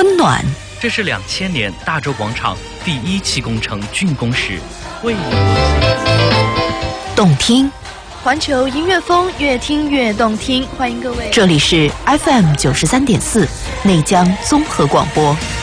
温暖。 这是2000年大洲广场第1期工程竣工时为你动听。 环球音乐风，越听越动听。欢迎各位， 这里是 FM 93.4内江综合广播。